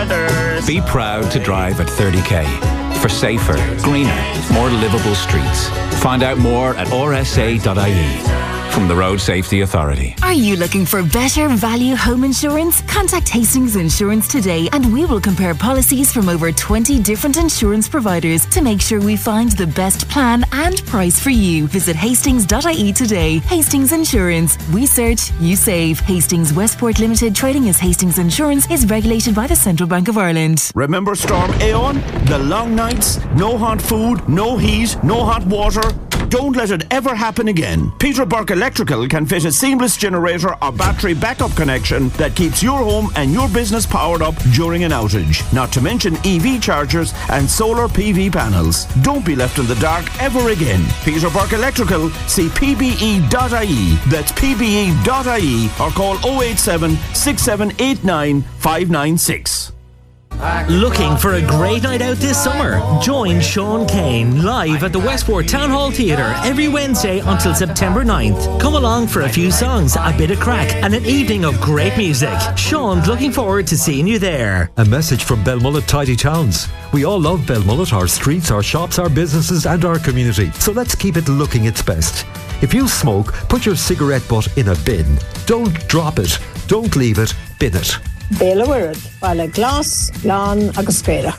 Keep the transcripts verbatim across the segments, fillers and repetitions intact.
others. Be proud to drive at thirty k for safer, greener, more livable streets. Find out more at r s a dot i e. From the Road Safety Authority. Are you looking for better value home insurance? Contact Hastings Insurance today and we will compare policies from over twenty different insurance providers to make sure we find the best plan and price for you. Visit hastings dot i e today. Hastings Insurance. We search, you save. Hastings Westport Limited, trading as Hastings Insurance, is regulated by the Central Bank of Ireland. Remember Storm Aeon? The long nights, no hot food, no heat, no hot water. Don't let it ever happen again. Peter Burke Electrical can fit a seamless generator or battery backup connection that keeps your home and your business powered up during an outage. Not to mention E V chargers and solar P V panels. Don't be left in the dark ever again. Peter Burke Electrical, see p b e dot i e. That's p b e dot i e or call oh eight seven, six seven eight nine, five nine six. Looking for a great night out this summer? Join Sean Kane live at the Westport Town Hall Theatre every Wednesday until September ninth. Come along for a few songs, a bit of crack and an evening of great music. Sean's looking forward to seeing you there. A message from Belmullet Tidy Towns. We all love Belmullet, our streets, our shops, our businesses and our community. So let's keep it looking its best. If you smoke, put your cigarette butt in a bin. Don't drop it. Don't leave it. Bin it. Béla Wirrad, Bala Glas, Lan agus Screda.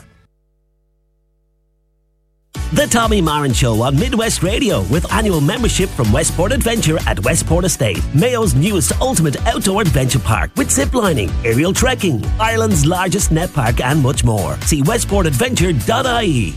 The Tommy Marin Show on Midwest Radio with annual membership from Westport Adventure at Westport Estate, Mayo's newest ultimate outdoor adventure park with zip lining, aerial trekking, Ireland's largest net park and much more. See westport adventure dot i e.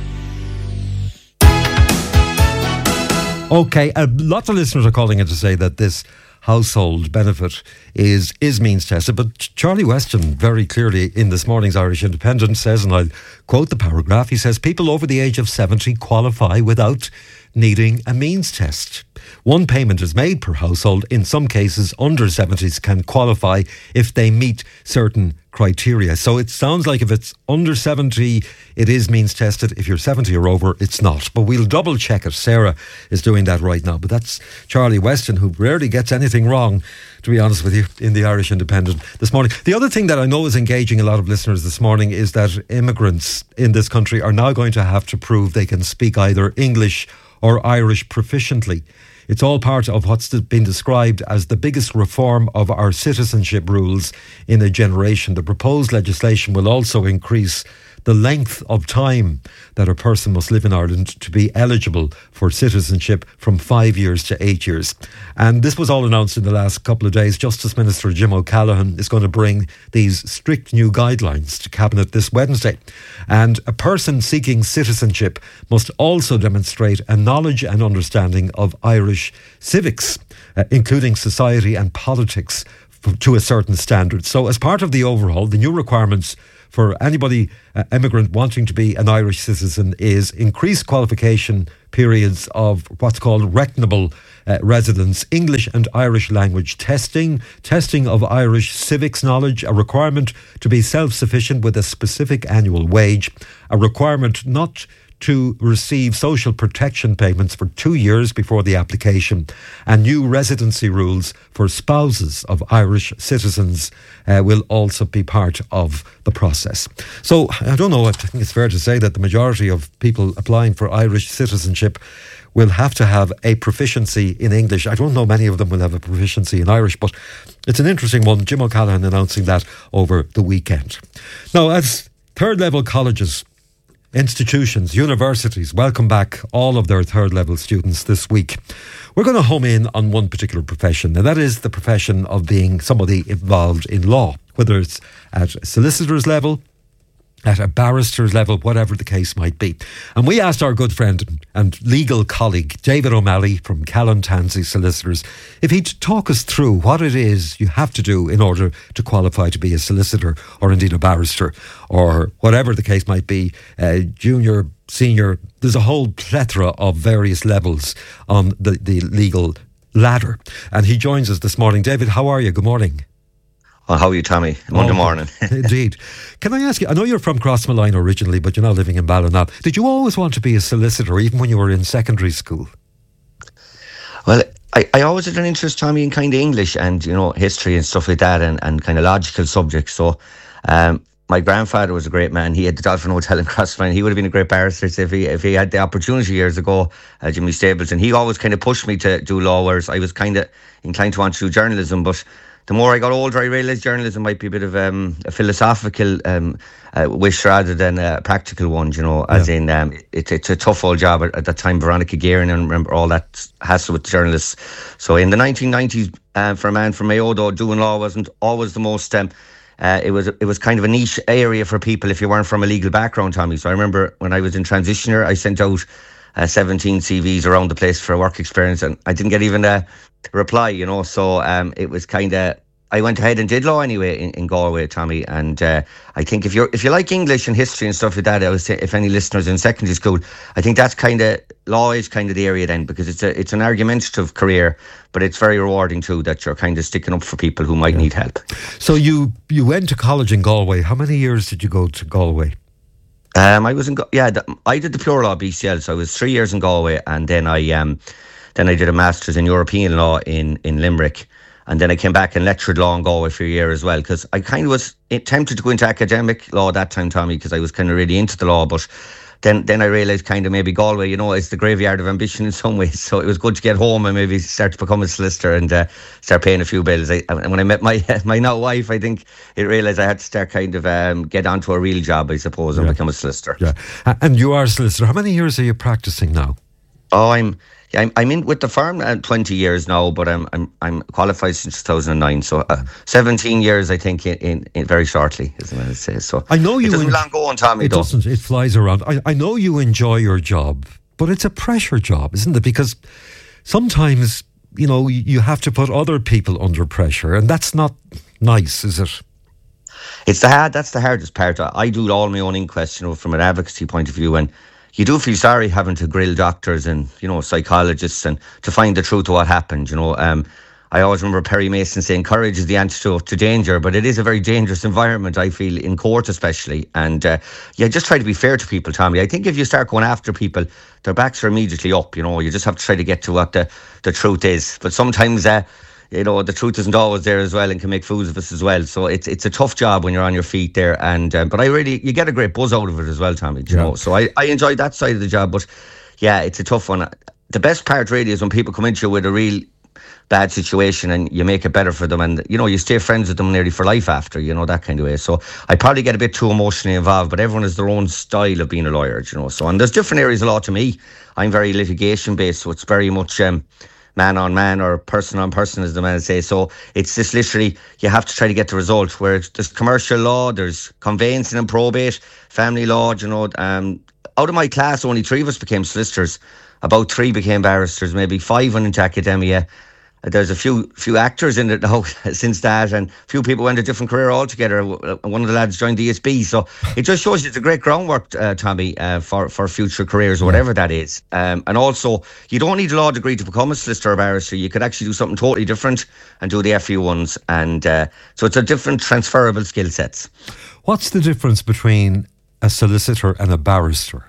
Okay, uh, lots of listeners are calling in to say that this household benefit is is means tested, but Charlie Weston very clearly in this morning's Irish Independent says, and I'll quote the paragraph, he says people over the age of seventy qualify without needing a means test. One payment is made per household. In some cases, under seventies can qualify if they meet certain criteria. So it sounds like if it's under seventy, it is means tested. If you're seventy or over, it's not. But we'll double check it. Sarah is doing that right now. But that's Charlie Weston, who rarely gets anything wrong, to be honest with you, in the Irish Independent this morning. The other thing that I know is engaging a lot of listeners this morning is that immigrants in this country are now going to have to prove they can speak either English or Irish proficiently. It's all part of what's been described as the biggest reform of our citizenship rules in a generation. The proposed legislation will also increase the length of time that a person must live in Ireland to be eligible for citizenship from five years to eight years. And this was all announced in the last couple of days. Justice Minister Jim O'Callaghan is going to bring these strict new guidelines to Cabinet this Wednesday. And a person seeking citizenship must also demonstrate a knowledge and understanding of Irish civics, uh, including society and politics, f- to a certain standard. So as part of the overhaul, the new requirements for anybody, uh, immigrant wanting to be an Irish citizen, is increased qualification periods of what's called reckonable uh, residence, English and Irish language testing, testing of Irish civics knowledge, a requirement to be self-sufficient with a specific annual wage, a requirement not to receive social protection payments for two years before the application, and new residency rules for spouses of Irish citizens uh, will also be part of the process. So I don't know, I think it's fair to say that the majority of people applying for Irish citizenship will have to have a proficiency in English. I don't know many of them will have a proficiency in Irish, but it's an interesting one. Jim O'Callaghan announcing that over the weekend. Now, as third level colleges, institutions, universities welcome back all of their third level students this week, we're going to home in on one particular profession, and that is the profession of being somebody involved in law, whether it's at a solicitor's level, at a barrister's level, whatever the case might be. And we asked our good friend and legal colleague David O'Malley from Callan Tansey Solicitors if he'd talk us through what it is you have to do in order to qualify to be a solicitor, or indeed a barrister, or whatever the case might be, uh, junior, senior. There's a whole plethora of various levels on the, the legal ladder. And he joins us this morning. David, how are you? Good morning. Oh, how are you, Tommy? Monday oh, morning. Indeed. Can I ask you, I know you're from Crossmalline originally, but you're now living in Ballina. Did you always want to be a solicitor, even when you were in secondary school? Well, I, I always had an interest, Tommy, in kind of English and, you know, history and stuff like that, and, and kind of logical subjects. So um, my grandfather was a great man. He had the Dolphin Hotel in Crossmine. He would have been a great barrister if he if he had the opportunity years ago, uh, Jimmy Stapleton. He always kind of pushed me to do law, whereas I was kind of inclined to want to do journalism. But the more I got older, I realised journalism might be a bit of um, a philosophical um, uh, wish rather than a practical one, you know, as yeah. in um, it, it's a tough old job. At, at that time, Veronica Guerin, and remember all that hassle with journalists. So in the nineteen nineties, uh, for a man from Mayo, though, doing law wasn't always the most... Um, Uh, it was it was kind of a niche area for people if you weren't from a legal background, Tommy. So I remember when I was in transition year, I sent out uh, seventeen C Vs around the place for a work experience, and I didn't get even a reply, you know. So um, it was kind of, I went ahead and did law anyway in, in Galway, Tommy. And uh, I think if you're if you like English and history and stuff like that, I was say, if any listeners in secondary school, I think that's kind of, law is kind of the area then, because it's a it's an argumentative career, but it's very rewarding too, that you're kind of sticking up for people who might yeah. need help. So you you went to college in Galway. How many years did you go to Galway? Um, I was in yeah, the, I did the pure law B C L, so I was three years in Galway, and then I um then I did a master's in European law in in Limerick. And then I came back and lectured law in Galway for a year as well, because I kind of was tempted to go into academic law at that time, Tommy, because I was kind of really into the law. But then then I realised kind of maybe Galway, you know, is the graveyard of ambition in some ways. So it was good to get home and maybe start to become a solicitor and uh, start paying a few bills. I, and when I met my my now wife, I think I realised I had to start kind of um, get onto a real job, I suppose, and yeah. become a solicitor. Yeah. And you are a solicitor. How many years are you practising now? Oh, I'm... Yeah, I'm, I'm in with the firm uh, twenty years now, but I'm I'm I'm qualified since two thousand nine, so uh, seventeen years I think in, in, in very shortly, as I say. So I know you. It doesn't en- long go on, Tommy. It though. doesn't. It flies around. I, I know you enjoy your job, but it's a pressure job, isn't it? Because sometimes you know you have to put other people under pressure, and that's not nice, is it? It's the hard. That's the hardest part. I do all my own inquests, you know, from an advocacy point of view, and you do feel sorry having to grill doctors and, you know, psychologists and to find the truth of what happened, you know. Um, I always remember Perry Mason saying courage is the antidote to danger, but it is a very dangerous environment, I feel, in court especially. And uh, yeah, just try to be fair to people, Tommy. I think if you start going after people, their backs are immediately up, you know. You just have to try to get to what the, the truth is. But sometimes... Uh, you know, the truth isn't always there as well and can make fools of us as well. So it's it's a tough job when you're on your feet there. And um, but I really, you get a great buzz out of it as well, Tommy, you yeah. know. So I, I enjoyed that side of the job. But yeah, it's a tough one. The best part really is when people come into you with a real bad situation and you make it better for them, and you know, you stay friends with them nearly for life after, you know, that kind of way. So I probably get a bit too emotionally involved, but everyone has their own style of being a lawyer, you know. So, and there's different areas of law to me. I'm very litigation based, so it's very much um man on man or person on person, as the man say. So it's just literally, you have to try to get the result. Where there's commercial law, there's conveyancing and probate, family law, you know. Um, out of my class, only three of us became solicitors. About three became barristers, maybe five went into academia. There's a few few actors in it now since that, and a few people went a different career altogether. One of the lads joined D S B, so it just shows you it's a great groundwork, uh, Tommy, uh, for, for future careers, or whatever that is. Um, and also, you don't need a law degree to become a solicitor or barrister. You could actually do something totally different and do the F E ones. And uh, so it's a different transferable skill sets. What's the difference between a solicitor and a barrister?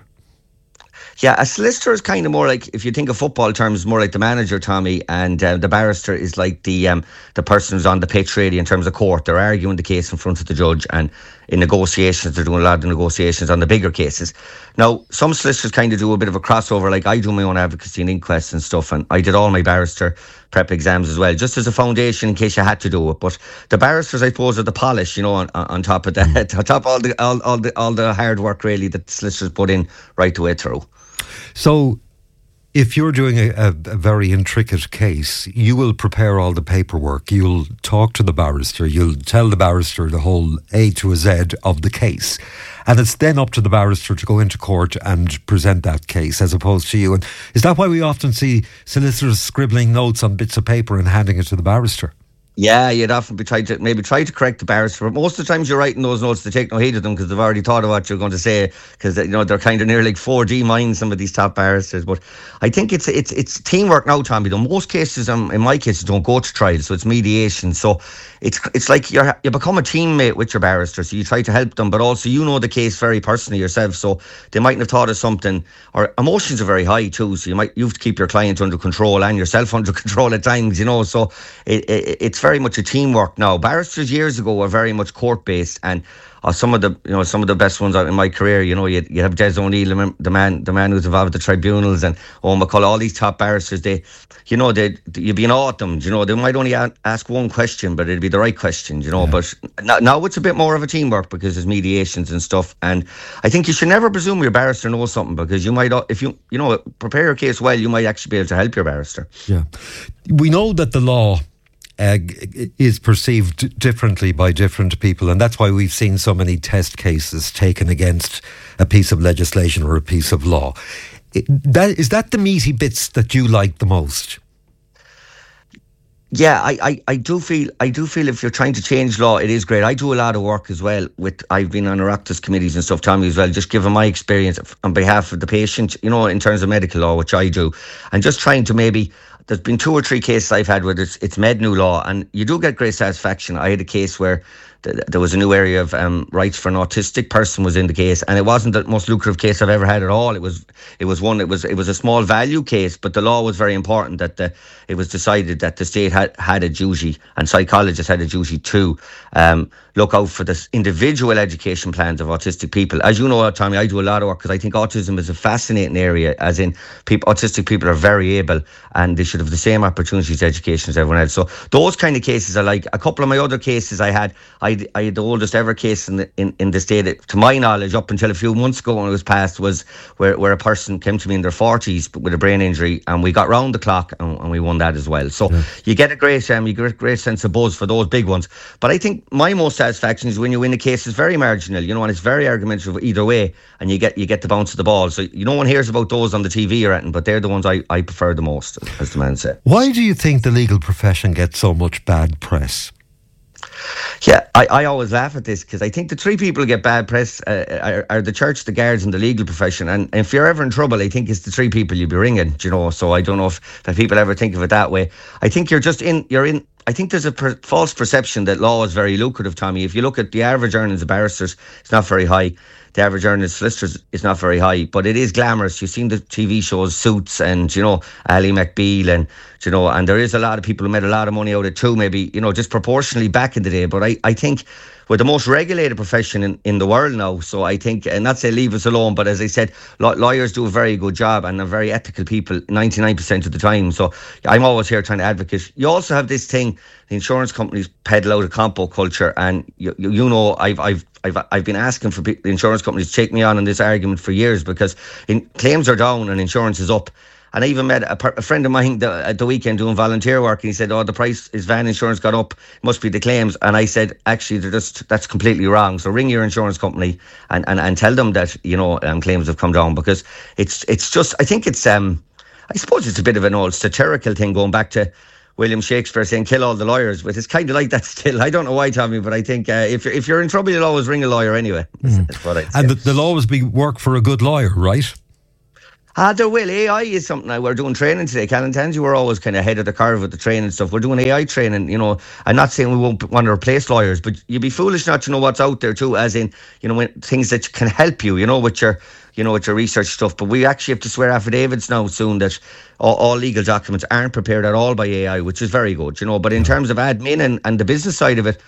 Yeah, a solicitor is kind of more like, if you think of football terms, more like the manager, Tommy, and uh, the barrister is like the um, the person who's on the pitch really in terms of court. They're arguing the case in front of the judge, and in negotiations, they're doing a lot of the negotiations on the bigger cases. Now, some solicitors kind of do a bit of a crossover, like I do my own advocacy and inquests and stuff, and I did all my barrister prep exams as well, just as a foundation in case you had to do it. But the barristers, I suppose, are the polish, you know, on, on top of that, on top of all the all, all the all the hard work really that the solicitors put in right the way through. So, if you're doing a, a, a very intricate case, you will prepare all the paperwork, you'll talk to the barrister, you'll tell the barrister the whole A to a Z of the case. And it's then up to the barrister to go into court and present that case as opposed to you. And is that why we often see solicitors scribbling notes on bits of paper and handing it to the barrister? Yeah, you'd often be trying to maybe try to correct the barrister, but most of the times you're writing those notes to take no heed of them because they've already thought of what you're going to say, because you know they're kind of near like four D minds, some of these top barristers. But I think it's it's it's teamwork now, Tommy. Though most cases, um, in my cases, don't go to trial, so it's mediation. So it's it's like you you become a teammate with your barrister, so you try to help them, but also you know the case very personally yourself. So they mightn't have thought of something, or emotions are very high too. So you might you have to keep your client under control and yourself under control at times, you know. So it, it it's very much a teamwork now. Barristers years ago were very much court-based, and uh, some of the you know some of the best ones in my career. You know, you you have Des O'Neill, the man the man who's involved with the tribunals, and Owen McCullough, all these top barristers. They, you know, they you'd be in awe at them. You know, they might only a- ask one question, but it'd be the right question. You know, yeah. But now, now it's a bit more of a teamwork because there's mediations and stuff. And I think you should never presume your barrister knows something, because you might, if you you know prepare your case well, you might actually be able to help your barrister. Yeah, we know that the law Uh, is perceived differently by different people, and that's why we've seen so many test cases taken against a piece of legislation or a piece of law. It, that, is that the meaty bits that you like the most? Yeah, I, I, I do feel I do feel if you're trying to change law, it is great. I do a lot of work as well with, I've been on Oireachtas committees and stuff, Tommy, as well, just giving my experience on behalf of the patient, you know, in terms of medical law, which I do, and just trying to maybe, there's been two or three cases I've had where it's, it's med new law, and you do get great satisfaction. I had a case where th- there was a new area of um, rights for an autistic person was in the case, and it wasn't the most lucrative case I've ever had at all. It was it was one it was it was a small value case, but the law was very important that the, it was decided that the state had, had a duty, and psychologists had a duty to um, look out for the individual education plans of autistic people. As you know, Tommy, I do a lot of work because I think autism is a fascinating area, as in people, autistic people are very able and they should have the same opportunities to education as everyone else. So those kind of cases I like. A couple of my other cases I had, I, I had the oldest ever case in the, in, in the state, to my knowledge, up until a few months ago when it was passed, was where, where a person came to me in their forties with a brain injury, and we got round the clock and, and we won that as well. So yeah. you get a great um, you get a great sense of buzz for those big ones. But I think my most satisfaction is when you win a case. It's very marginal, you know, and it's very argumentative either way, and you get you get the bounce of the ball. So you no one hears about those on the T V or anything, but they're the ones I, I prefer the most, as the man said. Why do you think the legal profession gets so much bad press? Yeah, I, I always laugh at this because I think the three people who get bad press uh, are, are the church, the guards and the legal profession. And if you're ever in trouble, I think it's the three people you'll be ringing, you know. So I don't know if, if people ever think of it that way. I think you're just in, you're in, I think there's a per, false perception that law is very lucrative, Tommy. If you look at the average earnings of barristers, it's not very high. The average earnings of solicitors is not very high, but it is glamorous. You've seen the T V shows Suits and, you know, Ally McBeal, and, you know, and there is a lot of people who made a lot of money out of it too, maybe, you know, disproportionately back in the day. But I, I think we're the most regulated profession in, in the world now. So I think, and not say leave us alone, but as I said, lawyers do a very good job and are very ethical people ninety-nine percent of the time. So I'm always here trying to advocate. You also have this thing, the insurance companies peddle out a compo culture, and you, you, you know, I've, I've, I've, I've been asking for the insurance companies to take me on in this argument for years, because in, claims are down and insurance is up. And I even met a, per, a friend of mine the, at the weekend doing volunteer work, and he said, oh, the price, his van insurance got up, it must be the claims. And I said, actually, they're just, that's completely wrong. So ring your insurance company and, and, and tell them that, you know, um, claims have come down, because it's it's just, I think it's, um, I suppose it's a bit of an old satirical thing going back to William Shakespeare saying, kill all the lawyers, but it's kind of like that still. I don't know why, Tommy, but I think uh, if, if you're in trouble, you'll always ring a lawyer anyway. That's, mm. that's what I'd say. And there'll always be work for a good lawyer, right? Ah, there will. A I is something now. We're doing training today. Callan Tansey were always kind of ahead of the curve with the training stuff. We're doing A I training, you know. I'm not saying we won't want to replace lawyers, but you'd be foolish not to know what's out there too, as in, you know, when, things that can help you, you know, with your, you know, with your research stuff. But we actually have to swear affidavits now soon that all, all legal documents aren't prepared at all by A I, which is very good, you know. But in terms of admin and, and the business side of it,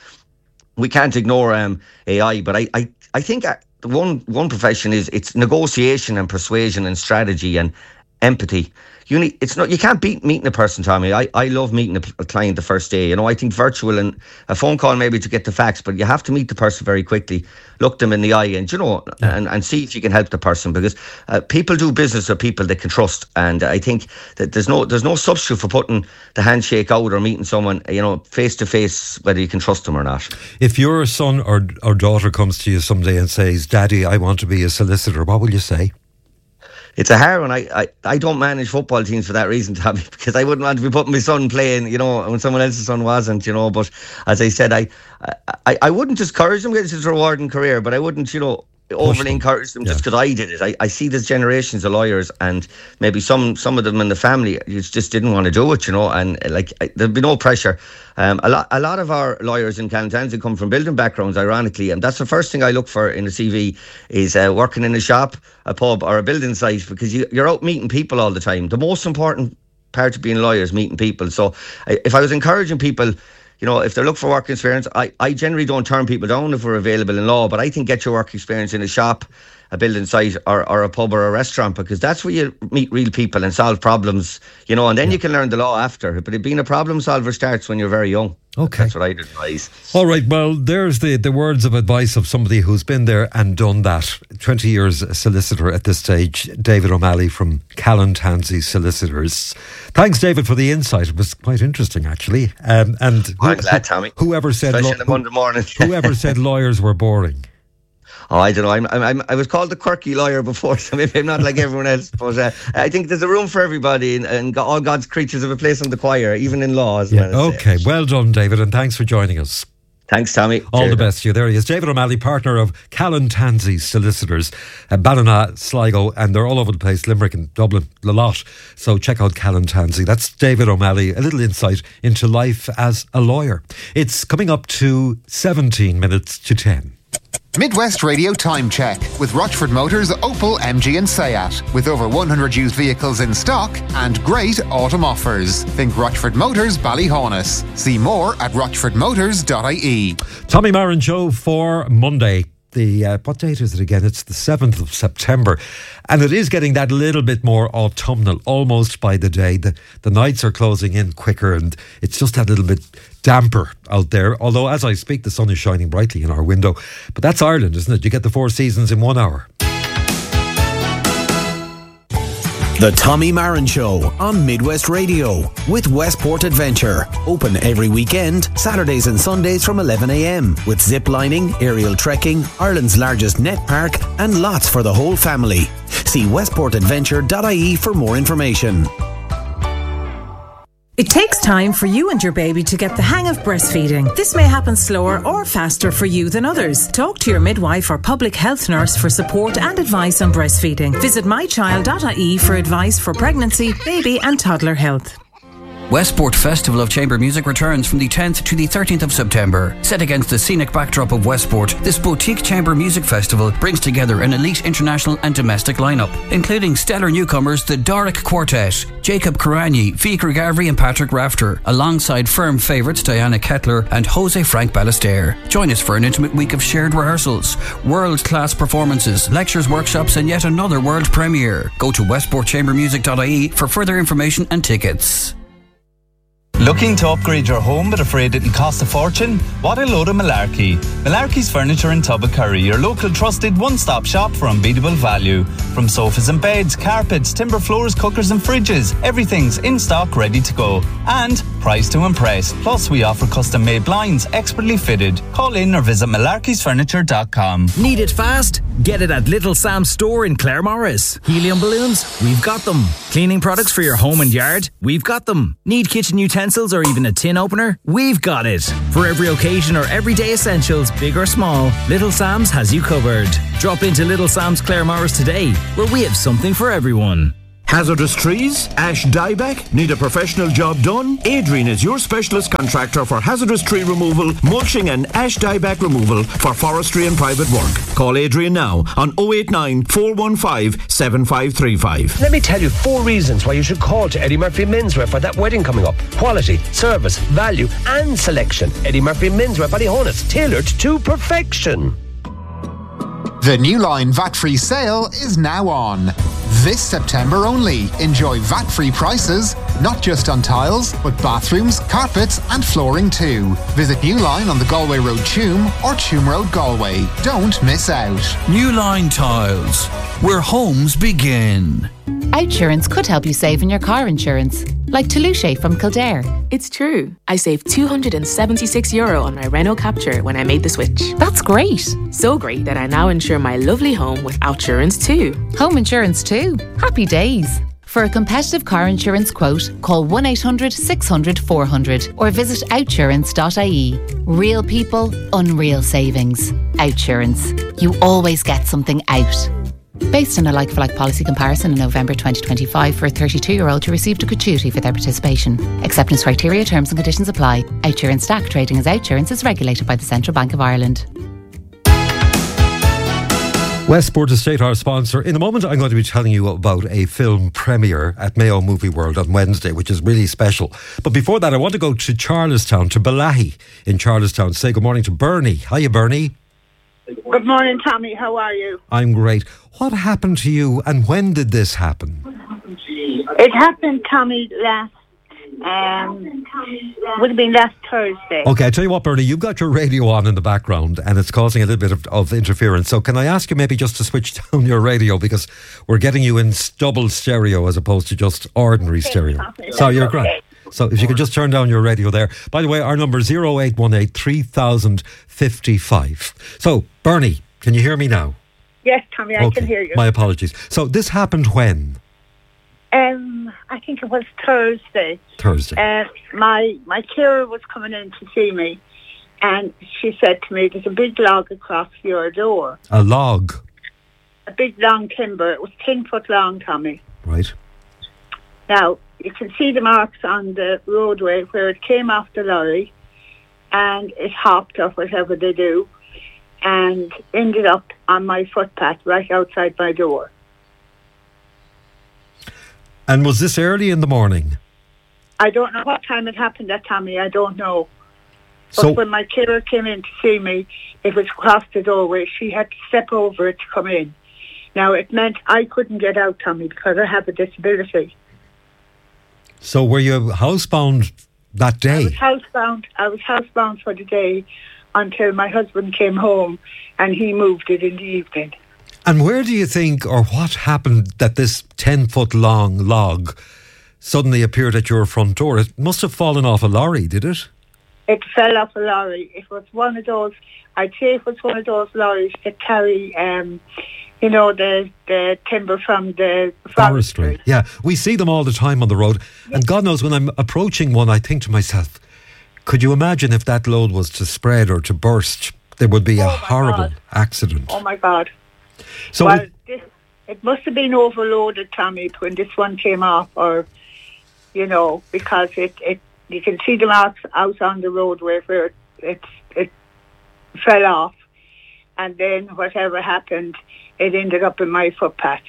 we can't ignore um, A I. But I, I, I think... I, The one one profession is it's negotiation and persuasion and strategy and empathy. You need it's not you can't beat meeting a person, Tommy. I, I love meeting a, a client the first day. You know, I think virtual and a phone call maybe to get the facts, but you have to meet the person very quickly, look them in the eye, and you know, yeah. and, and see if you can help the person, because uh, people do business with people they can trust, and I think that there's no there's no substitute for putting the handshake out or meeting someone, you know, face to face, whether you can trust them or not. If your son or or daughter comes to you someday and says, "Daddy, I want to be a solicitor," what will you say? It's a hard one. I, I, I don't manage football teams for that reason, Tommy, because I wouldn't want to be putting my son playing, you know, when someone else's son wasn't, you know. But as I said, I I, I wouldn't discourage them because it's a rewarding career, but I wouldn't, you know, overly encourage them yeah. just because I did it. I, I see there's generations of lawyers, and maybe some some of them in the family just didn't want to do it, you know, and like I, there'd be no pressure. Um, a lot a lot of our lawyers in Callan Tansey come from building backgrounds, ironically, and that's the first thing I look for in a C V is uh, working in a shop, a pub or a building site, because you, you're out meeting people all the time. The most important part of being a lawyer is meeting people. So if I was encouraging people, you know, if they're looking for work experience, I, I generally don't turn people down if we're available in law, but I think get your work experience in a shop, a building site, or, or a pub or a restaurant, because that's where you meet real people and solve problems, you know, and then yeah. you can learn the law after. But being a problem solver starts when you're very young. Okay. That's what I'd advise. All right, well, there's the, the words of advice of somebody who's been there and done that. twenty years solicitor at this stage, David O'Malley from Callan Tansey Solicitors. Thanks, David, for the insight. It was quite interesting, actually. Um, and I'm who, glad, Tommy. Whoever said, Especially lo- on a Monday morning. whoever said lawyers were boring. Oh, I don't know. I'm, I'm, I was called the quirky lawyer before, so maybe I'm not like everyone else. But uh, I think there's a room for everybody, and, and all God's creatures have a place in the choir, even in law. As yeah, well. Okay, well done, David, and thanks for joining us. Thanks, Tommy. All Cheers. the best to you. There he is, David O'Malley, partner of Callan Tansey Solicitors, uh, Ballina, Sligo, and they're all over the place, Limerick and Dublin, a lot. So check out Callan Tansey. That's David O'Malley, a little insight into life as a lawyer. It's coming up to seventeen minutes to ten. Midwest Radio Time Check with Rochford Motors, Opel, M G and Seat. With over one hundred used vehicles in stock and great autumn offers. Think Rochford Motors, Ballyhonus. See more at rochford motors dot I E. Tommy Marin Show for Monday. The uh, what date is it again? It's the seventh of September, and it is getting that little bit more autumnal almost by the day. The, the nights are closing in quicker, and it's just that little bit damper out there. Although as I speak, the sun is shining brightly in our window. But that's Ireland, isn't it? You get the four seasons in one hour. The Tommy Marin Show on Midwest Radio with Westport Adventure. Open every weekend, Saturdays and Sundays from eleven a.m. with zip lining, aerial trekking, Ireland's largest net park, and lots for the whole family. See westport adventure dot I E for more information. It takes time for you and your baby to get the hang of breastfeeding. This may happen slower or faster for you than others. Talk to your midwife or public health nurse for support and advice on breastfeeding. Visit my child dot I E for advice for pregnancy, baby and toddler health. Westport Festival of Chamber Music returns from the tenth to the thirteenth of September. Set against the scenic backdrop of Westport, this boutique chamber music festival brings together an elite international and domestic lineup, including stellar newcomers the Doric Quartet, Jacob Karani, Fikra Gavri and Patrick Rafter, alongside firm favourites Diana Kettler and Jose Frank Ballester. Join us for an intimate week of shared rehearsals, world-class performances, lectures, workshops and yet another world premiere. Go to westport chamber music dot I E for further information and tickets. Looking to upgrade your home but afraid it'll cost a fortune? What a load of malarkey. Malarkey's Furniture in Tubbercurry, your local trusted one-stop shop for unbeatable value. From sofas and beds, carpets, timber floors, cookers and fridges, everything's in stock ready to go. And price to impress. Plus we offer custom-made blinds, expertly fitted. Call in or visit malarkeys furniture dot com. Need it fast? Get it at Little Sam's store in Claremorris. Helium balloons? We've got them. Cleaning products for your home and yard? We've got them. Need kitchen utensils or even a tin opener? We've got it. For every occasion or everyday essentials, big or small, Little Sam's has you covered. Drop into Little Sam's Claremorris today, where we have something for everyone. Hazardous trees? Ash dieback? Need a professional job done? Adrian is your specialist contractor for hazardous tree removal, mulching and ash dieback removal for forestry and private work. Call Adrian now on oh eight nine, four one five, seven five three five. Let me tell you four reasons why you should call to Eddie Murphy Menswear for that wedding coming up. Quality, service, value and selection. Eddie Murphy Menswear, Ballyhonus, tailored to perfection. The new line V A T-free sale is now on. This September only. Enjoy V A T-free prices, not just on tiles, but bathrooms, carpets and flooring too. Visit New Line on the Galway Road Tuam or Tuam Road Galway. Don't miss out. New Line Tiles, where homes begin. Outsurance could help you save on your car insurance, like Toulouse from Kildare. It's true. I saved two hundred seventy-six euro on my Renault Capture when I made the switch. That's great. So great that I now insure my lovely home with Outsurance too. Home insurance too. Happy days. For a competitive car insurance quote, call one eight hundred, six hundred, four hundred or visit outsurance dot I E. Real people, unreal savings. Outsurance. You always get something out. Based on a like-for-like policy comparison in November twenty twenty-five for a thirty-two-year-old who received a gratuity for their participation. Acceptance criteria, terms and conditions apply. Outsurance Stack trading as Outsurance is regulated by the Central Bank of Ireland. Westport Estate, our sponsor. In a moment, I'm going to be telling you about a film premiere at Mayo Movie World on Wednesday, which is really special. But before that, I want to go to Charlestown, to Balahi in Charlestown. Say good morning to Bernie. Hiya, Bernie. Good morning, Tommy. How are you? I'm great. What happened to you and when did this happen? It happened, Tommy, last, um, would have been last Thursday. Okay, I tell you what, Bernie, you've got your radio on in the background and it's causing a little bit of, of interference. So can I ask you maybe just to switch down your radio, because we're getting you in double stereo as opposed to just ordinary stereo. So you're great. So if you could just turn down your radio there. By the way, our number is oh eight one eight, three thousand fifty-five. So, Bernie, can you hear me now? Yes, Tommy, I Okay, can hear you. my apologies. So this happened when? Um, I think it was Thursday. Thursday. Uh, my my carer was coming in to see me, and she said to me, "There's a big log across your door." A log? A big long timber. It was ten foot long, Tommy. Right. Now, you can see the marks on the roadway where it came off the lorry and it hopped or whatever they do and ended up on my footpath right outside my door. And was this early in the morning? I don't know what time it happened at, Tommy. I don't know. But So- when my carer came in to see me, it was across the doorway. She had to step over it to come in. Now, it meant I couldn't get out, Tommy, because I have a disability. So were you housebound that I day? was housebound. I was housebound for the day until my husband came home and he moved it in the evening. And where do you think, or what happened that this ten foot long log suddenly appeared at your front door? It must have fallen off a lorry, did it? It fell off a lorry. It was one of those, I'd say it was one of those lorries that carry, um, you know, the, the timber from the forestry. Forestry. Yeah, we see them all the time on the road. And God knows, when I'm approaching one, I think to myself, could you imagine if that load was to spread or to burst? There would be a Oh, my horrible God. accident. Oh, my God. So well, it- this, it must have been overloaded, Tommy, when this one came off, or, you know, because it, it you can see the marks out on the roadway where it, it, it fell off. And then whatever happened, it ended up in my footpath.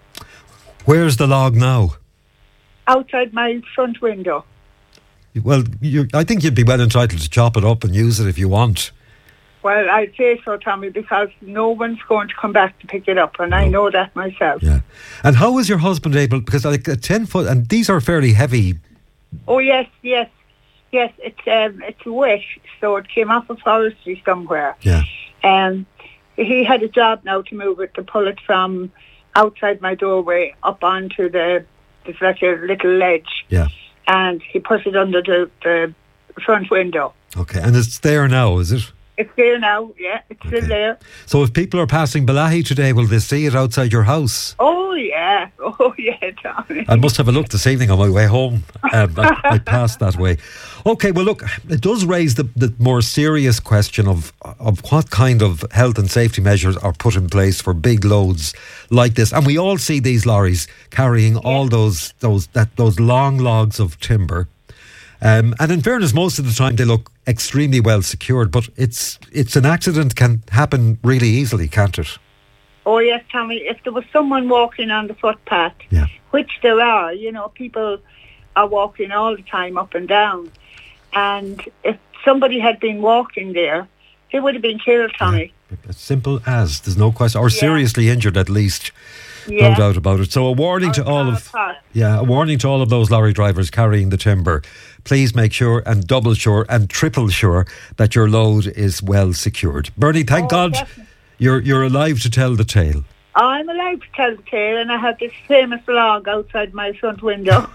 Where's the log now? Outside my front window. Well, you, I think you'd be well entitled to chop it up and use it if you want. Well, I'd say so, Tommy, because no one's going to come back to pick it up, and I know that myself. Yeah. And how was your husband able, because like a ten foot, and these are fairly heavy. Oh, yes, yes, yes, it's um, it's wet, so it came off a forestry somewhere. Yeah. Um, he had a job now to move it, to pull it from outside my doorway up onto the, there's like a little ledge, Yeah. and he put it under the, the front window. Okay. And it's there now, is it? It's there now, yeah, it's still there. So if people are passing Balahi today, will they see it outside your house? Oh, yeah, oh, yeah, Tommy. I must have a look this evening on my way home. Um, I, I passed that way. Okay, well, look, it does raise the, the more serious question of of what kind of health and safety measures are put in place for big loads like this. And we all see these lorries carrying all those those that those long logs of timber. Um, and in fairness, most of the time they look extremely well secured. But it's it's an accident can happen really easily, can't it? Oh, yes, Tommy, if there was someone walking on the footpath, Yeah. which there are, you know, people are walking all the time up and down. And if somebody had been walking there, they would have been killed, Tommy. As simple as, there's no question, or seriously injured at least. Yeah. No doubt about it. So a warning to all of yeah, a warning to all of those lorry drivers carrying the timber. Please make sure and double sure and triple sure that your load is well secured. Bernie, thank God definitely. you're you're alive to tell the tale. I'm allowed to tell the tale, and I have this famous log outside my front window.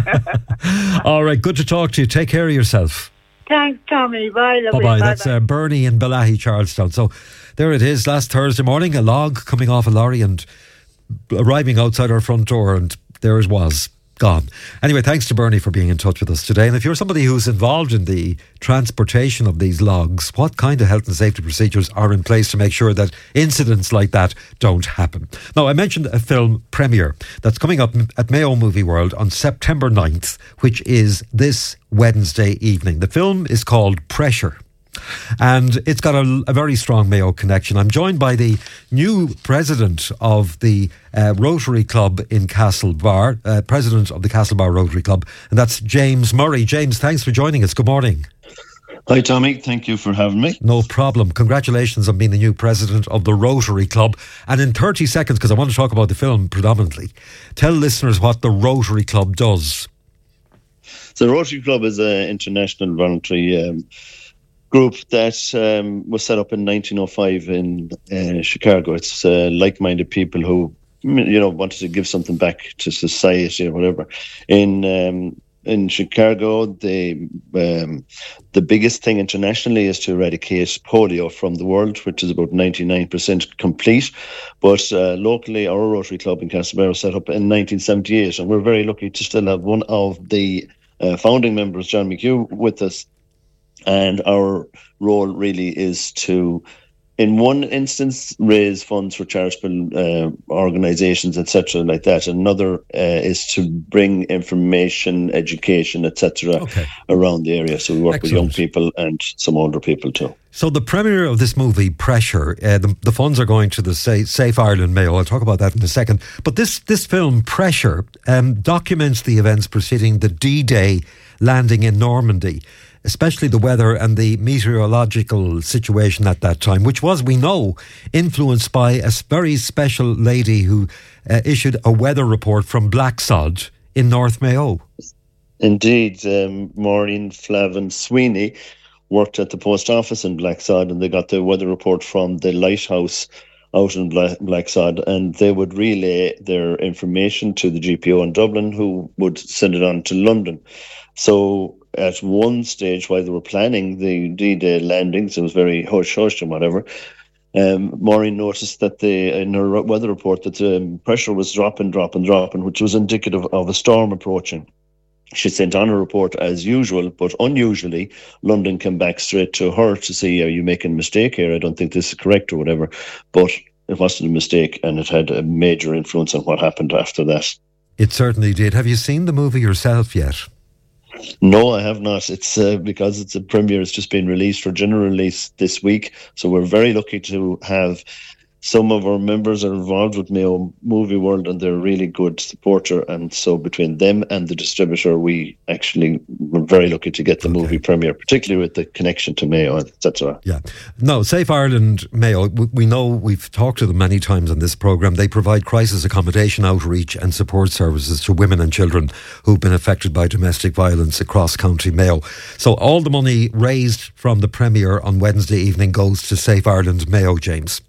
All right, good to talk to you. Take care of yourself. Thanks, Tommy. Bye, Bye lovely. bye. That's uh, Bernie in Balahi, Charlestown. So there it is. Last Thursday morning, a log coming off a lorry and arriving outside our front door, and there it was, gone. Anyway, thanks to Bernie for being in touch with us today. And if you're somebody who's involved in the transportation of these logs, what kind of health and safety procedures are in place to make sure that incidents like that don't happen? Now, I mentioned a film premiere that's coming up at Mayo Movie World on September ninth, which is this Wednesday evening. The film is called Pressure. And it's got a, a very strong Mayo connection. I'm joined by the new president of the uh, Rotary Club in Castlebar, uh, president of the Castlebar Rotary Club, and that's James Murray. James, thanks for joining us. Good morning. Hi, Tommy. Thank you for having me. No problem. Congratulations on being the new president of the Rotary Club. And in thirty seconds, because I want to talk about the film predominantly, tell listeners what the Rotary Club does. So the Rotary Club is an international voluntary um, group that um, was set up in nineteen oh five in uh, Chicago. It's uh, like-minded people who, you know, wanted to give something back to society or whatever. In um, in Chicago, the um, the biggest thing internationally is to eradicate polio from the world, which is about ninety-nine percent complete. But uh, locally, our Rotary Club in Castlebar was set up in nineteen seventy-eight, and we're very lucky to still have one of the uh, founding members, John McHugh, with us. And our role really is to, in one instance, raise funds for charitable uh, organisations, et cetera, like that. Another uh, is to bring information, education, et cetera, okay. around the area. So we work Excellent. with young people and some older people too. So the premiere of this movie, Pressure, uh, the, the funds are going to the Sa- Safe Ireland Mayo. I'll talk about that in a second. But this, this film, Pressure, um, documents the events preceding the D-Day landing in Normandy, especially the weather and the meteorological situation at that time, which was, we know, influenced by a very special lady who uh, issued a weather report from Blacksod in North Mayo. Indeed, um, Maureen Flavin Sweeney worked at the post office in Blacksod, and they got the weather report from the lighthouse out in Bla- Blacksod, and they would relay their information to the G P O in Dublin, who would send it on to London. So at one stage, while they were planning the D-Day landings, it was very hush-hush and whatever, um, Maureen noticed that the, in her weather report that the um, pressure was dropping, dropping, dropping, which was indicative of a storm approaching. She sent on a report as usual, but unusually, London came back straight to her to say, are you making a mistake here? I don't think this is correct or whatever. But it wasn't a mistake, and it had a major influence on what happened after that. It certainly did. Have you seen the movie yourself yet? No, I have not. It's uh, because it's a premiere. It's just been released for general release this week. So we're very lucky to have some of our members are involved with Mayo Movie World, and they're a really good supporter. And so between them and the distributor, we actually were very lucky to get the okay. movie premiere, particularly with the connection to Mayo, et cetera. Yeah. No, Safe Ireland Mayo, we know, we've talked to them many times on this programme. They provide crisis accommodation outreach and support services to women and children who've been affected by domestic violence across County Mayo. So all the money raised from the premiere on Wednesday evening goes to Safe Ireland Mayo, James.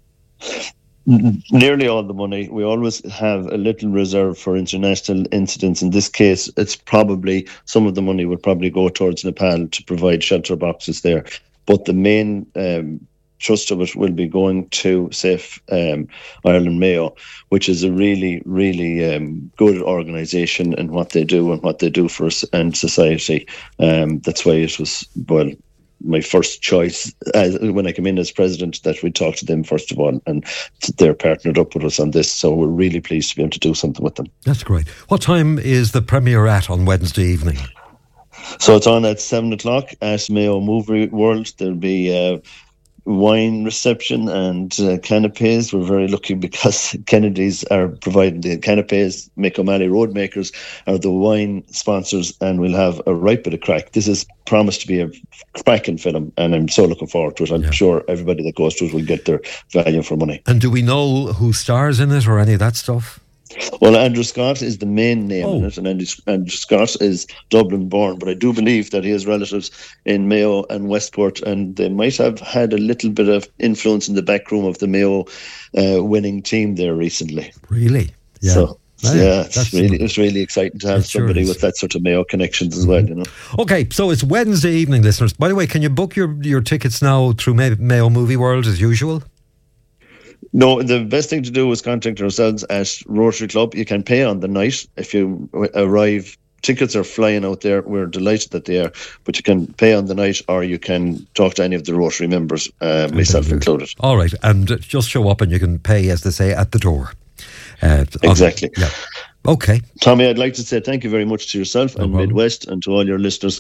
Nearly all the money. We always have a little reserve for international incidents. In this case, it's probably, some of the money would probably go towards Nepal to provide shelter boxes there. But the main um, thrust of it will be going to Safe um, Ireland Mayo, which is a really, really um, good organisation in what they do and what they do for us and society. Um, that's why it was, well, my first choice as, when I came in as president, that we talk to them first of all, and they're partnered up with us on this, so we're really pleased to be able to do something with them. That's great. What time is the premiere at on Wednesday evening? So it's on at seven o'clock at Mayo Movie World. There'll be uh, wine reception and uh, canapés. We're very lucky because Kennedy's are providing the canapés. Mick O'Malley Roadmakers are the wine sponsors, and we'll have a right bit of crack. This is promised to be a cracking film, and I'm so looking forward to it. I'm yeah. sure everybody that goes to it will get their value for money. And do we know who stars in it or any of that stuff? Well, Andrew Scott is the main name oh. in it, and Andrew, Andrew Scott is Dublin born, but I do believe that he has relatives in Mayo and Westport, and they might have had a little bit of influence in the back room of the Mayo uh, winning team there recently. Really? Yeah. So, yeah, yeah it's really it's really exciting to have somebody sure with that sort of Mayo connections as well, you know. Okay, so it's Wednesday evening, listeners. By the way, can you book your, your tickets now through May- Mayo Movie World as usual? No, the best thing to do is contact ourselves at Rotary Club. You can pay on the night if you arrive. Tickets are flying out there. We're delighted that they are. But you can pay on the night, or you can talk to any of the Rotary members, uh, myself included. All right, and just show up and you can pay, as they say, at the door. Uh, exactly. Yeah. Okay. Tommy, I'd like to say thank you very much to yourself no and problem. Midwest and to all your listeners.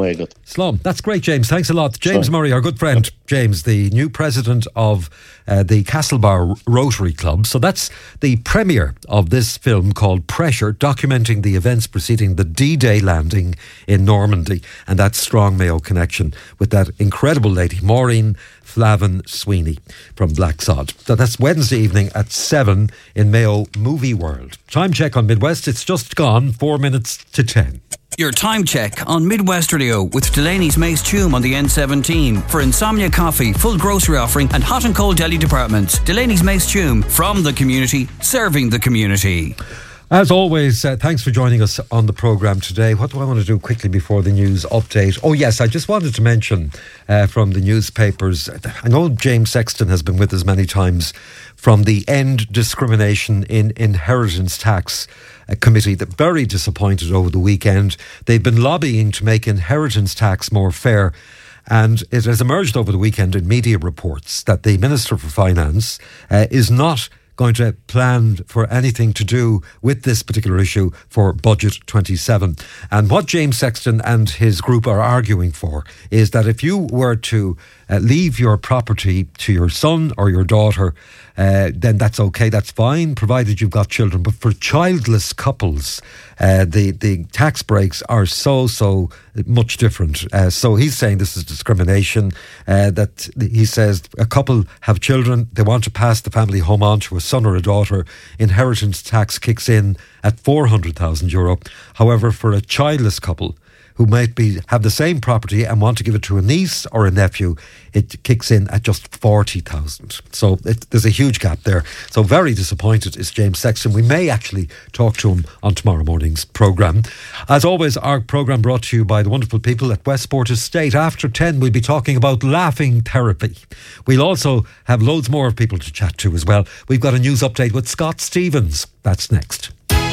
Slum. That's great, James. Thanks a lot. James Slum. Murray, our good friend, James, the new president of uh, the Castlebar Rotary Club. So that's the premiere of this film called Pressure, documenting the events preceding the D-Day landing in Normandy and that strong Mayo connection with that incredible lady, Maureen Flavin Sweeney from Black Sod. So that's Wednesday evening at seven in Mayo Movie World. Time check on Midwest. It's just gone four minutes to ten. Your time check on Midwest Radio with Delaney's Mace Tume on the N seventeen for Insomnia Coffee, full grocery offering and hot and cold deli departments. Delaney's Mace Tume, from the community, serving the community. As always, uh, thanks for joining us on the programme today. What do I want to do quickly before the news update? Oh yes, I just wanted to mention uh, from the newspapers, I know James Sexton has been with us many times from the End Discrimination in Inheritance Tax uh, Committee, that very disappointed over the weekend. They've been lobbying to make inheritance tax more fair, and it has emerged over the weekend in media reports that the Minister for Finance uh, is not going to plan for anything to do with this particular issue for Budget twenty-seven. And what James Sexton and his group are arguing for is that if you were to uh, leave your property to your son or your daughter, uh, then that's okay, that's fine, provided you've got children. But for childless couples, uh, the, the tax breaks are so, so much different. Uh, so he's saying this is discrimination, uh, that he says a couple have children, they want to pass the family home on to a son or a daughter, inheritance tax kicks in at four hundred thousand euro. However, for a childless couple who might be have the same property and want to give it to a niece or a nephew, it kicks in at just forty thousand. So it, there's a huge gap there. So very disappointed is James Sexton. We may actually talk to him on tomorrow morning's programme. As always, our programme brought to you by the wonderful people at Westport Estate. After ten, we'll be talking about laughing therapy. We'll also have loads more of people to chat to as well. We've got a news update with Scott Stevens. That's next.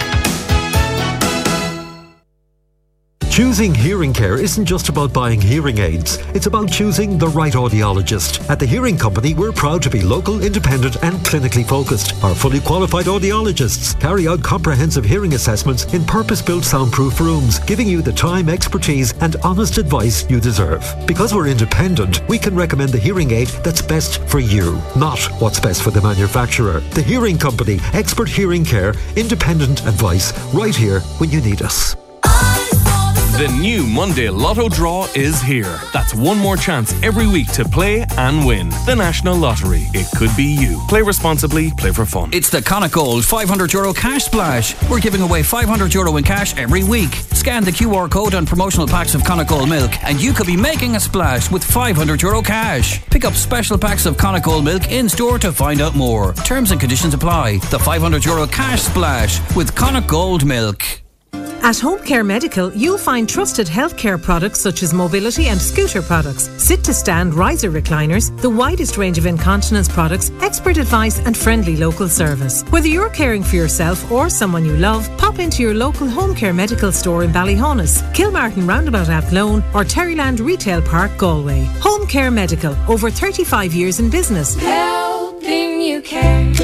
Choosing hearing care isn't just about buying hearing aids. It's about choosing the right audiologist. At the Hearing Company, we're proud to be local, independent and clinically focused. Our fully qualified audiologists carry out comprehensive hearing assessments in purpose-built soundproof rooms, giving you the time, expertise and honest advice you deserve. Because we're independent, we can recommend the hearing aid that's best for you, not what's best for the manufacturer. The Hearing Company, expert hearing care, independent advice, right here when you need us. The new Monday Lotto draw is here. That's one more chance every week to play and win. The National Lottery. It could be you. Play responsibly, play for fun. It's the Connacht Gold five hundred euro cash splash. We're giving away five hundred euro in cash every week. Scan the Q R code on promotional packs of Connacht Gold milk and you could be making a splash with five hundred euro cash. Pick up special packs of Connacht Gold milk in store to find out more. Terms and conditions apply. The five hundred euro cash splash with Connacht Gold milk. At Home Care Medical, you'll find trusted healthcare products such as mobility and scooter products, sit-to-stand riser recliners, the widest range of incontinence products, expert advice and friendly local service. Whether you're caring for yourself or someone you love, pop into your local Home Care Medical store in Ballyhonus, Kilmartin Roundabout Athlone or Terryland Retail Park, Galway. Home Care Medical, over thirty-five years in business. Helping you care.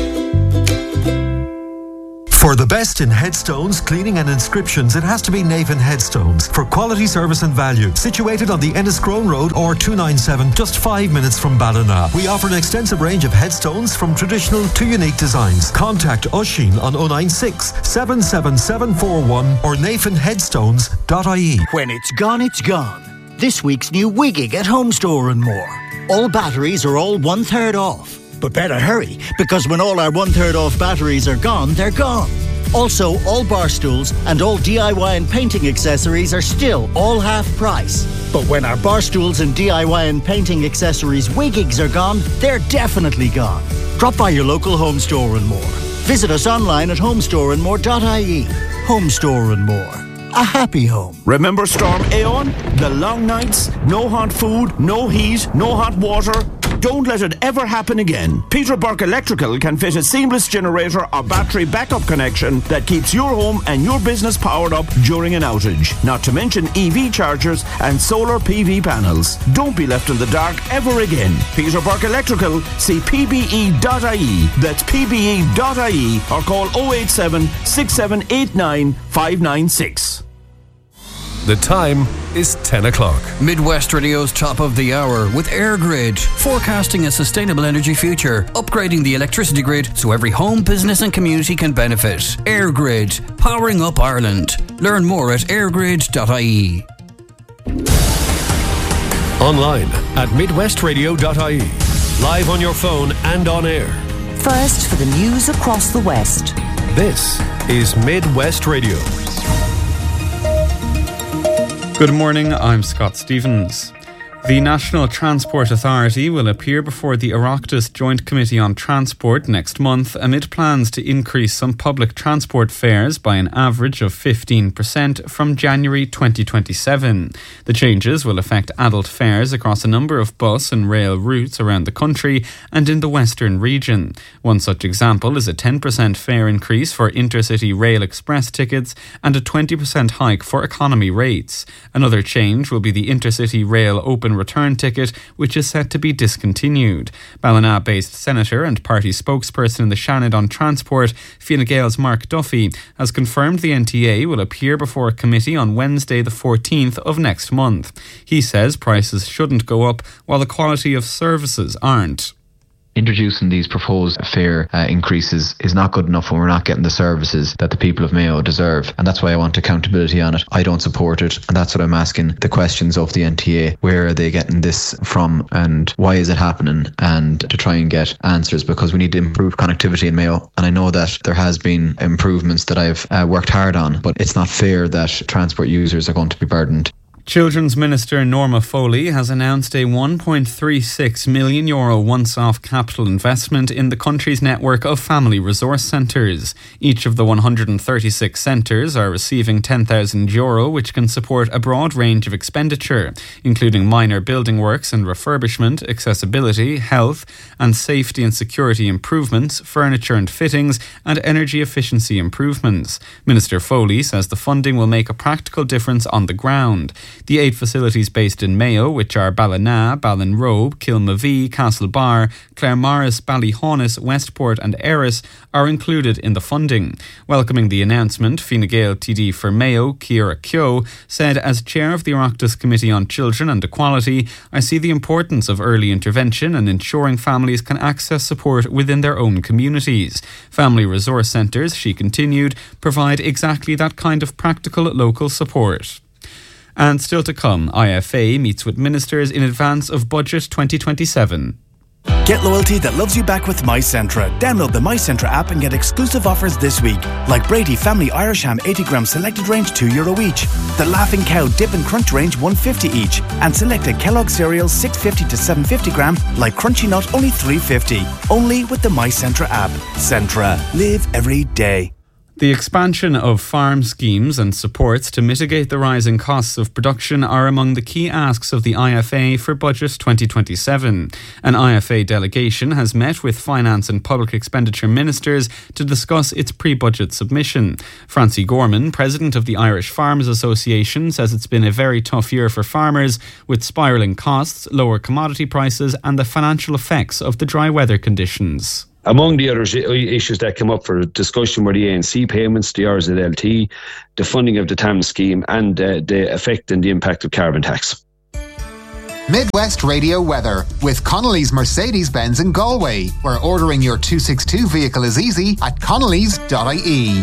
For the best in headstones, cleaning and inscriptions, it has to be Navan Headstones. For quality service and value, situated on the Enniscrone Road or two ninety-seven, just five minutes from Ballina. We offer an extensive range of headstones from traditional to unique designs. Contact Oisin on oh nine six, seven seven seven four one or navan headstones dot I E. When it's gone, it's gone. This week's new Wigging at Home Store and More. All batteries are all one third off. But better hurry, because when all our one-third off batteries are gone, they're gone. Also, all bar stools and all D I Y and painting accessories are still all half price. But when our bar stools and D I Y and painting accessories wiggings are gone, they're definitely gone. Drop by your local Home Store and More. Visit us online at home store and more dot I E. Home Store and More. A happy home. Remember Storm Aeon? The long nights, no hot food, no heat, no hot water. Don't let it ever happen again. Peter Burke Electrical can fit a seamless generator or battery backup connection that keeps your home and your business powered up during an outage. Not to mention E V chargers and solar P V panels. Don't be left in the dark ever again. Peter Burke Electrical, see P B E dot I E. That's P B E dot I E or call oh eight seven, six seven eight nine, five nine six. The time is ten o'clock. Midwest Radio's top of the hour with AirGrid, forecasting a sustainable energy future, upgrading the electricity grid so every home, business and community can benefit. AirGrid, powering up Ireland. Learn more at airgrid dot I E. Online at midwest radio dot I E. Live on your phone and on air. First for the news across the West. This is Midwest Radio. Good morning, I'm Scott Stevens. The National Transport Authority will appear before the Oireachtas Joint Committee on Transport next month amid plans to increase some public transport fares by an average of fifteen percent from January twenty twenty-seven. The changes will affect adult fares across a number of bus and rail routes around the country and in the western region. One such example is a ten percent fare increase for intercity rail express tickets and a twenty percent hike for economy rates. Another change will be the intercity rail open return ticket, which is set to be discontinued. Ballina-based Senator and party spokesperson in the Seanad on Transport, Fine Gael's Mark Duffy, has confirmed the N T A will appear before a committee on Wednesday the fourteenth of next month. He says prices shouldn't go up while the quality of services aren't. Introducing these proposed fare uh, increases is not good enough when we're not getting the services that the people of Mayo deserve, and that's why I want accountability on it. I don't support it, and that's what I'm asking the questions of the N T A. Where are they getting this from, and why is it happening? And to try and get answers, because we need to improve connectivity in Mayo, and I know that there has been improvements that I've uh, worked hard on, but it's not fair that transport users are going to be burdened. Children's Minister Norma Foley has announced a one point three six million euro once-off capital investment in the country's network of family resource centres. Each of the one hundred thirty-six centres are receiving ten thousand euro, which can support a broad range of expenditure, including minor building works and refurbishment, accessibility, health and safety and security improvements, furniture and fittings, and energy efficiency improvements. Minister Foley says the funding will make a practical difference on the ground. The eight facilities based in Mayo, which are Ballina, Ballinrobe, Kilmavee, Castlebar, Claremorris, Ballyhaunis, Westport and Erris, are included in the funding. Welcoming the announcement, Fine Gael T D for Mayo, Ciara Keogh, said, as chair of the Oireachtas Committee on Children and Equality, I see the importance of early intervention and ensuring families can access support within their own communities. Family resource centres, she continued, provide exactly that kind of practical local support. And still to come, I F A meets with ministers in advance of Budget twenty twenty-seven. Get loyalty that loves you back with MyCentra. Download the MyCentra app and get exclusive offers this week. Like Brady Family Irish Ham eighty gram selected range two euro each. The Laughing Cow Dip and Crunch range one fifty each. And selected Kellogg cereals six fifty to seven fifty gram like Crunchy Nut only three fifty. Only with the MyCentra app. Centra. Live every day. The expansion of farm schemes and supports to mitigate the rising costs of production are among the key asks of the I F A for Budget twenty twenty-seven. An I F A delegation has met with Finance and Public Expenditure Ministers to discuss its pre-budget submission. Francie Gorman, President of the Irish Farmers Association, says it's been a very tough year for farmers, with spiralling costs, lower commodity prices and the financial effects of the dry weather conditions. Among the other issues that come up for discussion were the A N C payments, the R Z L T, the funding of the T A M scheme and uh, the effect and the impact of carbon tax. Midwest Radio weather with Connolly's Mercedes-Benz in Galway, where ordering your two sixty-two vehicle is easy at connellys dot I E.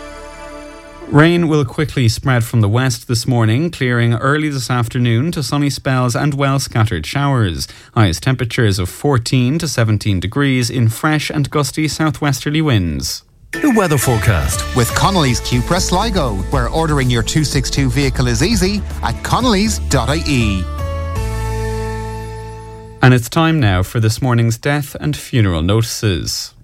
Rain will quickly spread from the west this morning, clearing early this afternoon to sunny spells and well-scattered showers. Highest temperatures of fourteen to seventeen degrees in fresh and gusty southwesterly winds. The weather forecast with Connolly's Cupra Sligo, where ordering your two sixty-two vehicle is easy at connellys dot I E. And it's time now for this morning's death and funeral notices.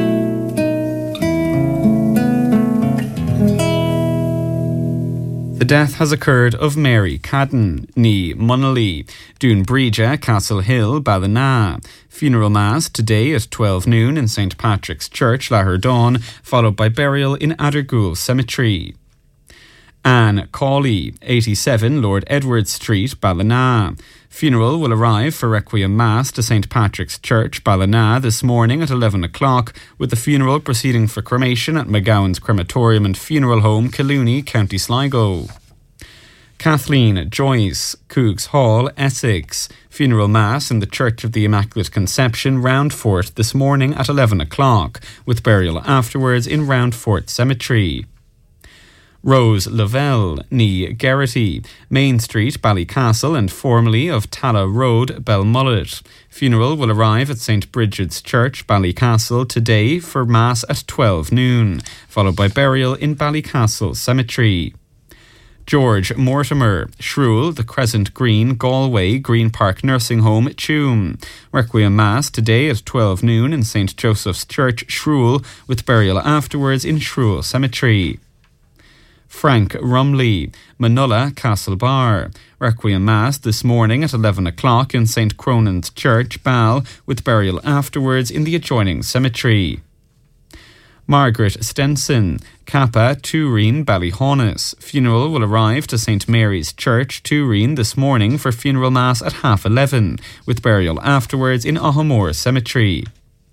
The death has occurred of Mary Cadden, ní Munnelly, Dún Bríde, Castle Hill, Ballina. Funeral Mass today at twelve noon in Saint Patrick's Church, Laherdon, followed by burial in Addergoole Cemetery. Anne Cawley, eighty-seven Lord Edward Street, Ballina. Funeral will arrive for Requiem Mass to Saint Patrick's Church, Ballina, this morning at eleven o'clock, with the funeral proceeding for cremation at McGowan's Crematorium and Funeral Home, Killooney, County Sligo. Kathleen Joyce, Cougs Hall, Essex. Funeral Mass in the Church of the Immaculate Conception, Roundfort, this morning at eleven o'clock, with burial afterwards in Roundfort Cemetery. Rose Lavelle, ní Geraghty, Main Street, Ballycastle, and formerly of Talla Road, Belmullet. Funeral will arrive at Saint Bridget's Church, Ballycastle, today for Mass at twelve noon, followed by burial in Ballycastle Cemetery. George Mortimer, Shrule, the Crescent Green, Galway, Green Park Nursing Home, Tuam. Requiem Mass today at twelve noon in Saint Joseph's Church, Shrule, with burial afterwards in Shrule Cemetery. Frank Rumley, Manulla, Castlebar. Requiem Mass this morning at eleven o'clock in Saint Cronan's Church, Ball, with burial afterwards in the adjoining cemetery. Margaret Stenson, Kappa, Turin, Ballyhaunis. Funeral will arrive to Saint Mary's Church, Turin, this morning for funeral mass at half eleven, with burial afterwards in Ahamore Cemetery.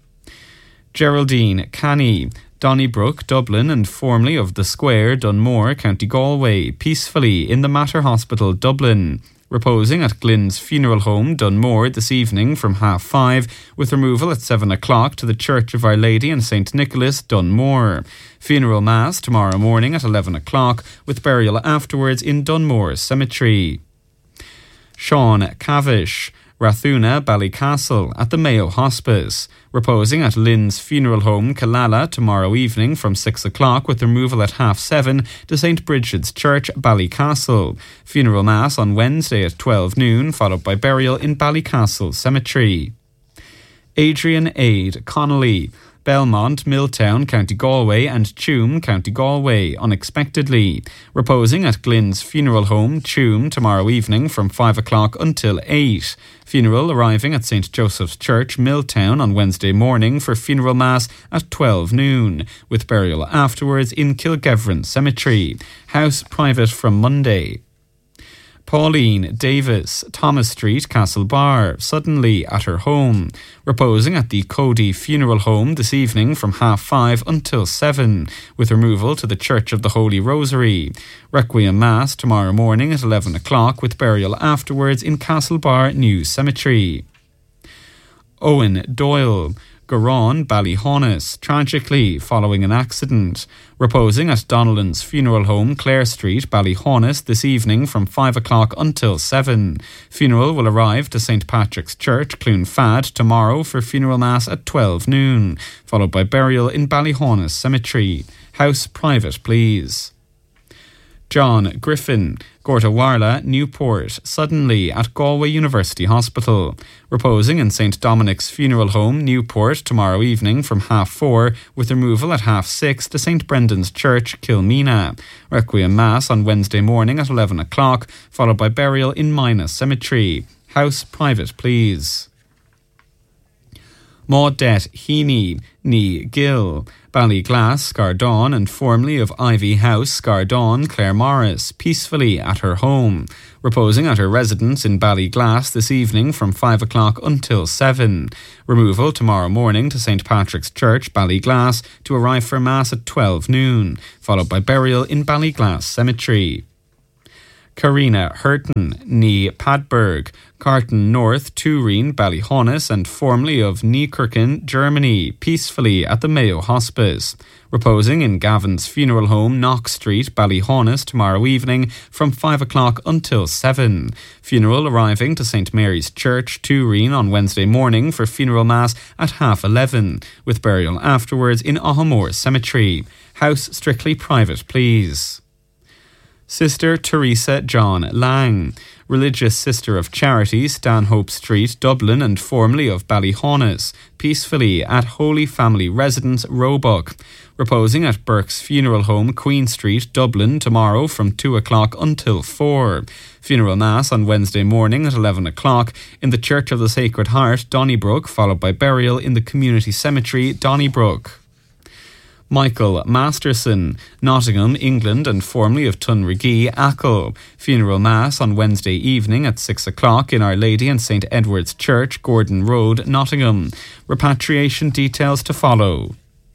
Geraldine Canny, Donnybrook, Dublin, and formerly of the Square, Dunmore, County Galway, peacefully in the Mater Hospital, Dublin. Reposing at Glyn's Funeral Home, Dunmore, this evening from half five, with removal at seven o'clock to the Church of Our Lady and Saint Nicholas, Dunmore. Funeral Mass tomorrow morning at eleven o'clock, with burial afterwards in Dunmore Cemetery. Sean Cavish, Rathuna, Ballycastle, at the Mayo Hospice. Reposing at Lynn's Funeral Home, Killala, tomorrow evening from six o'clock, with removal at half seven to Saint Bridget's Church, Ballycastle. Funeral Mass on Wednesday at twelve noon, followed by burial in Ballycastle Cemetery. Adrian Aid Connolly, Belmont, Milltown, County Galway, and Tuam, County Galway, unexpectedly. Reposing at Glyn's Funeral Home, Tuam, tomorrow evening from five o'clock until eight. Funeral arriving at Saint Joseph's Church, Milltown, on Wednesday morning for funeral mass at twelve noon, with burial afterwards in Kilgevran Cemetery. House private from Monday. Pauline Davis, Thomas Street, Castlebar, suddenly at her home. Reposing at the Cody Funeral Home this evening from half five until seven, with removal to the Church of the Holy Rosary. Requiem Mass tomorrow morning at eleven o'clock, with burial afterwards in Castlebar New Cemetery. Owen Doyle, Garon, Ballyhaunis, tragically following an accident. Reposing at Donnellan's Funeral Home, Clare Street, Ballyhaunis, this evening from five o'clock until seven. Funeral will arrive to Saint Patrick's Church, Cloonfad, tomorrow for funeral mass at twelve noon, followed by burial in Ballyhaunis Cemetery. House private, please. John Griffin, Gortawarla, Newport, suddenly at Galway University Hospital. Reposing in Saint Dominic's Funeral Home, Newport, tomorrow evening from half four, with removal at half six to Saint Brendan's Church, Kilmeena. Requiem Mass on Wednesday morning at eleven o'clock, followed by burial in Mina Cemetery. House private, please. Maudette Heaney, ní Gill, Ballyglass, Scardon, and formerly of Ivy House, Scardon, Claire Morris, peacefully at her home. Reposing at her residence in Ballyglass this evening from five o'clock until seven. Removal tomorrow morning to Saint Patrick's Church, Ballyglass, to arrive for Mass at twelve noon, followed by burial in Ballyglass Cemetery. Karina Hurton, ní Padberg, Carton North, Turin, Ballyhaunis, and formerly of Niekirchen, Germany, peacefully at the Mayo Hospice. Reposing in Gavin's Funeral Home, Knox Street, Ballyhaunis, tomorrow evening from five o'clock until seven. Funeral arriving to Saint Mary's Church, Turin, on Wednesday morning for funeral mass at half eleven, with burial afterwards in Ahamore Cemetery. House strictly private, please. Sister Teresa John Lang, religious sister of charity, Stanhope Street, Dublin, and formerly of Ballyhaunis, peacefully at Holy Family Residence, Roebuck. reposing at Burke's Funeral Home, Queen Street, Dublin, tomorrow from two o'clock until four. Funeral Mass on Wednesday morning at eleven o'clock in the Church of the Sacred Heart, Donnybrook, followed by burial in the Community Cemetery, Donnybrook. Michael Masterson, Nottingham, England, and formerly of Tunrigee, Achill. Funeral Mass on Wednesday evening at six o'clock in Our Lady and Saint Edward's Church, Gordon Road, Nottingham. Repatriation details to follow.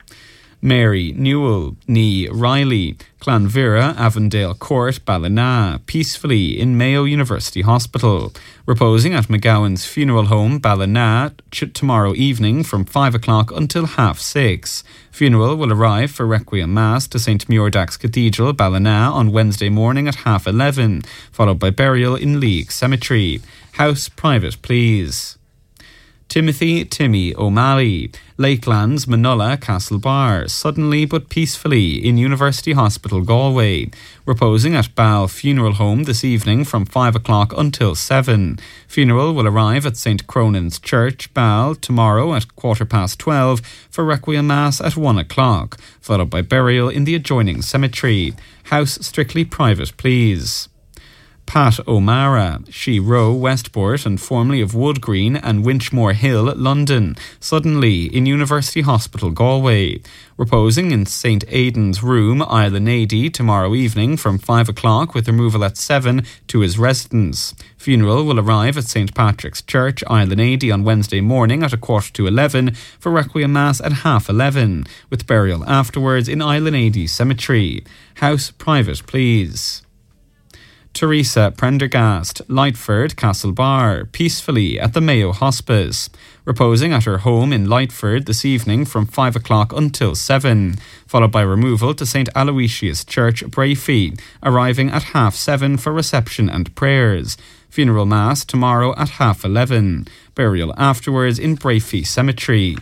Mary Newell, Nee Riley, Clanvira, Avondale Court, Ballina, peacefully in Mayo University Hospital. Reposing at McGowan's Funeral Home, Ballina, ch- tomorrow evening from five o'clock until half six. Funeral will arrive for Requiem Mass to Saint Muirdax Cathedral, Ballina, on Wednesday morning at half eleven, followed by burial in League Cemetery. House private, please. Timothy Timmy O'Malley, Lakelands, Manola, Castlebar, suddenly but peacefully in University Hospital, Galway. Reposing at Ball Funeral Home this evening from five o'clock until seven. Funeral will arrive at Saint Cronan's Church, Ball, tomorrow at quarter past twelve for Requiem Mass at one o'clock, followed by burial in the adjoining cemetery. House strictly private, please. Pat O'Mara, She Row, Westport, and formerly of Wood Green and Winchmore Hill, London, suddenly in University Hospital, Galway. Reposing in Saint Aidan's Room, Isla Nady, tomorrow evening from five o'clock with removal at seven to his residence. Funeral will arrive at Saint Patrick's Church, Isla Nady, on Wednesday morning at a quarter to eleven for Requiem Mass at half eleven, with burial afterwards in Isla Nady Cemetery. House private, please. Teresa Prendergast, Lightford, Castlebar, peacefully at the Mayo Hospice. Reposing at her home in Lightford this evening from five o'clock until seven, followed by removal to Saint Aloysius Church, Brafey, arriving at half seven for reception and prayers. Funeral Mass tomorrow at half eleven. Burial afterwards in Brafey Cemetery.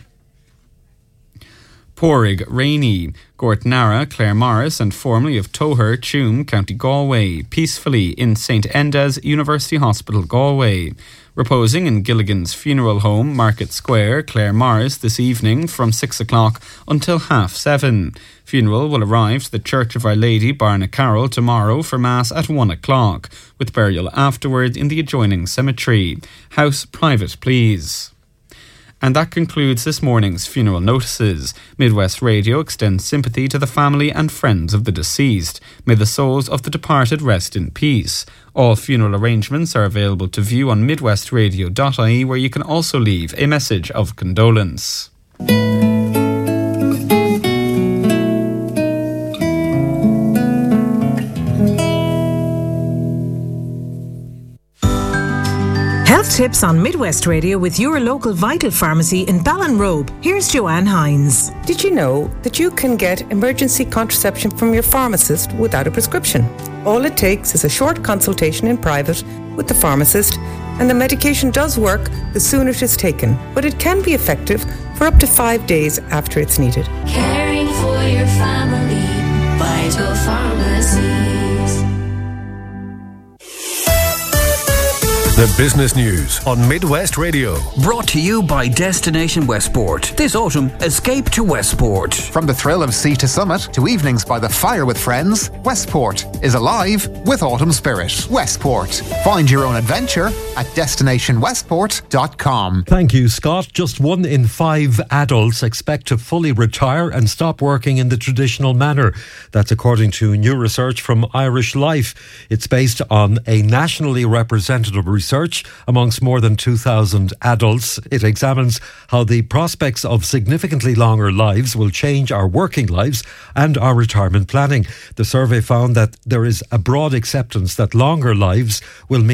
Porrig Rainey, Gortnara, Claremorris, and formerly of Toher, Tuam, County Galway, peacefully in Saint Enda's University Hospital, Galway. Reposing in Gilligan's Funeral Home, Market Square, Claremorris, this evening from six o'clock until half seven. Funeral will arrive to the Church of Our Lady, Barnacarroll, tomorrow for Mass at one o'clock, with burial afterwards in the adjoining cemetery. House private, please. And that concludes this morning's funeral notices. Midwest Radio extends sympathy to the family and friends of the deceased. May the souls of the departed rest in peace. All funeral arrangements are available to view on midwest radio dot I E, where you can also leave a message of condolence. Health tips on Midwest Radio with your local Vital Pharmacy in Ballinrobe. Here's Joanne Hines. Did you know that you can get emergency contraception from your pharmacist without a prescription? All it takes is a short consultation in private with the pharmacist, and the medication does work the sooner it is taken, but it can be effective for up to five days after it's needed. Caring for your family, Vital Pharmacies. The business news on Midwest Radio. Brought to you by Destination Westport. This autumn, escape to Westport. From the thrill of sea to summit to evenings by the fire with friends, Westport is alive with autumn spirit. Westport. Find your own adventure at destination westport dot com. Thank you, Scott. Just one in five adults expect to fully retire and stop working in the traditional manner. That's according to new research from Irish Life. It's based on a nationally representative research Research amongst more than two thousand adults. It examines how the prospects of significantly longer lives will change our working lives and our retirement planning. The survey found that there is a broad acceptance that longer lives will mean